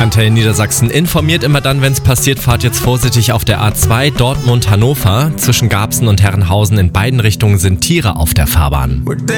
Verkehrskontrollantenne Niedersachsen informiert. Immer dann, wenn es passiert, fahrt jetzt vorsichtig auf der A2 Dortmund-Hannover. Zwischen Garbsen und Herrenhausen in beiden Richtungen sind Tiere auf der Fahrbahn.